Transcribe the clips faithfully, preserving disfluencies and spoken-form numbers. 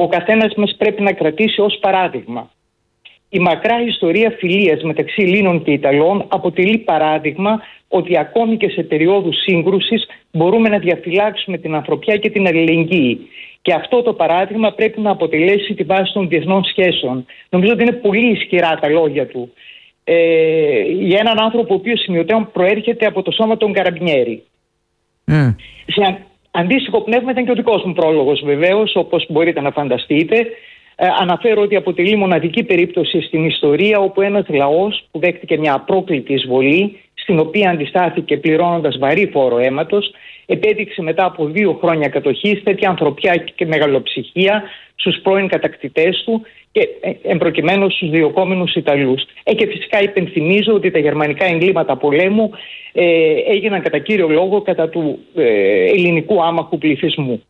που ο καθένας μας πρέπει να κρατήσει ως παράδειγμα. Η μακρά ιστορία φιλίας μεταξύ Ελλήνων και Ιταλών αποτελεί παράδειγμα ότι ακόμη και σε περιόδους σύγκρουσης μπορούμε να διαφυλάξουμε την ανθρωπιά και την αλληλεγγύη. Και αυτό το παράδειγμα πρέπει να αποτελέσει τη βάση των διεθνών σχέσεων. Νομίζω ότι είναι πολύ ισχυρά τα λόγια του ε, για έναν άνθρωπο ο οποίος σημειωτέων προέρχεται από το σώμα των Καραμπινιέρι. Mm. Σε αντίστοιχο πνεύμα ήταν και ο δικός μου πρόλογος, βεβαίως, όπως μπορείτε να φανταστείτε. Ε, αναφέρω ότι αποτελεί μοναδική περίπτωση στην ιστορία όπου ένας λαός που δέχτηκε μια απρόκλητη εισβολή, στην οποία αντιστάθηκε πληρώνοντας βαρύ φόρο αίματος, επέδειξε μετά από δύο χρόνια κατοχής τέτοια ανθρωπιά και μεγαλοψυχία στους πρώην κατακτητές του και εμπροκειμένου στους διωκόμενους Ιταλούς. Ε, και φυσικά υπενθυμίζω ότι τα γερμανικά εγκλήματα πολέμου ε, έγιναν κατά κύριο λόγο κατά του ε, ελληνικού άμαχου πληθυσμού.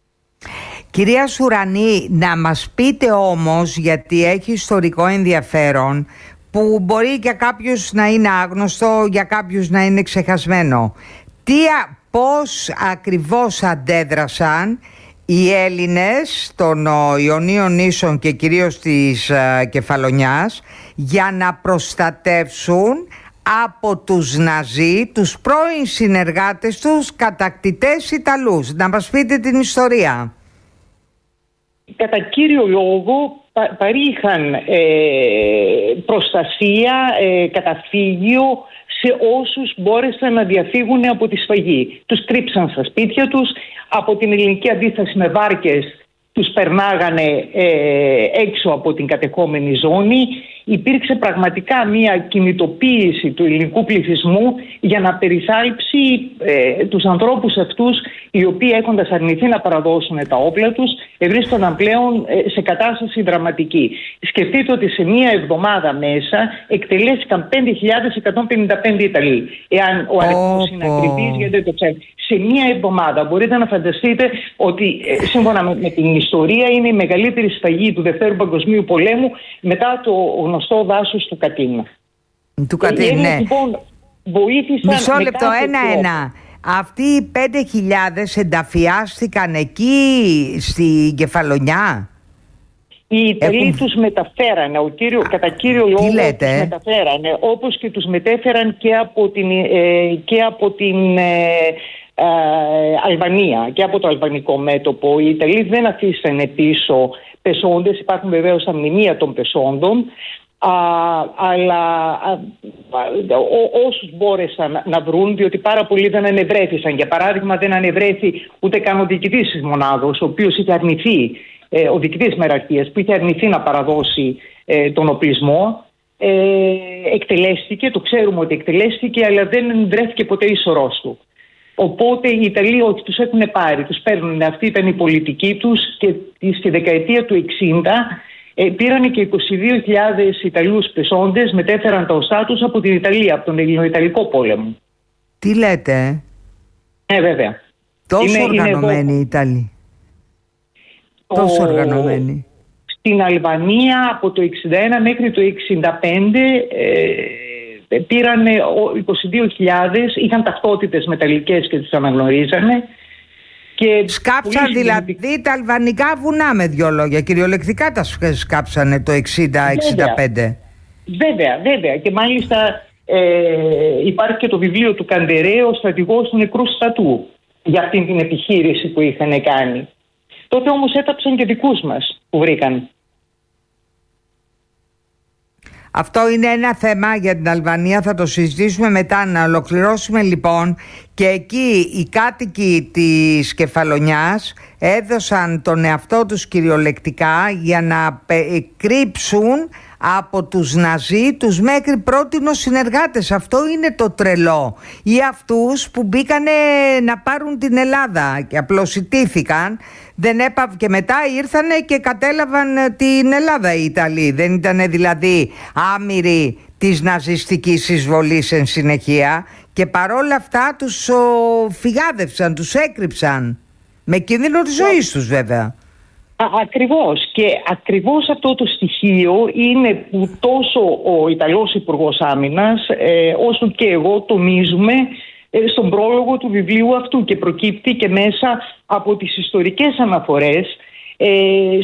Κυρία Σουρανή, να μας πείτε όμως, γιατί έχει ιστορικό ενδιαφέρον, που μπορεί για κάποιους να είναι άγνωστο, για κάποιους να είναι ξεχασμένο. Τι, πώς ακριβώς αντέδρασαν οι Έλληνες των Ιωνίων νήσων και κυρίως της uh, Κεφαλονιάς για να προστατεύσουν από τους Ναζί, τους πρώην συνεργάτες τους, κατακτητές Ιταλούς? Να μας πείτε την ιστορία. Κατά κύριο λόγο πα, παρήχαν ε, προστασία, ε, καταφύγιο σε όσους μπόρεσαν να διαφύγουν από τη σφαγή. Τους κρύψαν στα σπίτια τους, από την ελληνική αντίσταση με βάρκες τους περνάγανε ε, έξω από την κατεχόμενη ζώνη. Υπήρξε πραγματικά μια κινητοποίηση του ελληνικού πληθυσμού για να περιθάλψει ε, τους ανθρώπους αυτούς, οι οποίοι έχοντας αρνηθεί να παραδώσουν τα όπλα τους βρίσκονταν πλέον ε, σε κατάσταση δραματική. Σκεφτείτε ότι σε μία εβδομάδα μέσα εκτελέστηκαν πέντε χιλιάδες εκατόν πενήντα πέντε Ιταλοί. Εάν ο αριθμός oh, είναι oh. ακριβής, γιατί δεν το ξέρετε. Σε μία εβδομάδα μπορείτε να φανταστείτε ότι ε, σύμφωνα με, με την ιστορία είναι η μεγαλύτερη σφαγή του Δευτέρου Παγκοσμίου Πολέμου μετά το γνωστό δάσος του Κατίνα. Του Κατίνα, ναι. Λοιπόν, βοήθησαν. Μισό λεπτό, ένα-ένα. Αυτοί οι πέντε χιλιάδες ενταφιάστηκαν εκεί στη Κεφαλονιά? Οι Ιταλοί Έχουν... τους μεταφέρανε, ο κύριο, Α, κατά κύριο λόγο τους μεταφέρανε, όπως και τους μετέφεραν και από την, ε, και από την ε, ε, Αλβανία και από το αλβανικό μέτωπο. Οι Ιταλοί δεν αφήσανε πίσω πεσόντες, υπάρχουν βεβαίως τα μνημεία των πεσόντων, α, αλλά α, ό, όσους μπόρεσαν να βρουν, διότι πάρα πολλοί δεν ανεβρέθησαν. Για παράδειγμα, δεν ανεβρέθη ούτε καν ο διοικητής της μονάδος, ο οποίος είχε αρνηθεί, ε, ο διοικητής μεραρχίας, που είχε αρνηθεί να παραδώσει ε, τον οπλισμό. Ε, εκτελέστηκε, το ξέρουμε ότι εκτελέστηκε, αλλά δεν βρέθηκε ποτέ η σωρός του. Οπότε οι Ιταλοί όχι, τους έχουν πάρει, τους παίρνουν. Αυτή ήταν η πολιτική τους και στη δεκαετία του εξήντα ε, πήραν και είκοσι δύο χιλιάδες Ιταλούς πεσόντες, μετέφεραν τα οστά τους από την Ιταλία, από τον Ελληνοϊταλικό πόλεμο. Τι λέτε? Ε, βέβαια. Τόσο είναι, οργανωμένοι οι Ιταλοί. Το... Τόσο οργανωμένοι. Στην Αλβανία από το εξήντα ένα μέχρι το εξήντα πέντε... Ε, πήραν είκοσι δύο χιλιάδες, είχαν ταυτότητες μεταλλικές και τις αναγνωρίζανε. Και σκάψαν δηλαδή τα αλβανικά βουνά, με δυο λόγια. Κυριολεκτικά τα σκάψανε το εξήντα εξήντα πέντε. Βέβαια, βέβαια. Και μάλιστα ε, υπάρχει και το βιβλίο του Καντερέ, ο στρατηγός του νεκρού στρατού, για αυτήν την επιχείρηση που είχαν κάνει. Τότε όμως έταψαν και δικούς μας που βρήκαν. Αυτό είναι ένα θέμα για την Αλβανία, θα το συζητήσουμε μετά. Να ολοκληρώσουμε λοιπόν. Και εκεί οι κάτοικοι της Κεφαλονιάς έδωσαν τον εαυτό τους κυριολεκτικά για να κρύψουν από τους Ναζί τους μέχρι πρότινος συνεργάτες. Αυτό είναι το τρελό. Ή αυτούς που μπήκανε να πάρουν την Ελλάδα και απλώς ιτήθηκαν, δεν έπα... και μετά ήρθανε και κατέλαβαν την Ελλάδα οι Ιταλοί. Δεν ήταν δηλαδή άμυροι της ναζιστικής εισβολής εν συνεχεία, και παρόλα αυτά τους ο, φυγάδευσαν, τους έκρυψαν με κίνδυνο της ζωής τους βέβαια. Α, ακριβώς, και ακριβώς αυτό το στοιχείο είναι που τόσο ο Ιταλός Υπουργός Άμυνας ε, όσο και εγώ τονίζουμε ε, στον πρόλογο του βιβλίου αυτού, και προκύπτει και μέσα από τις ιστορικές αναφορές ε,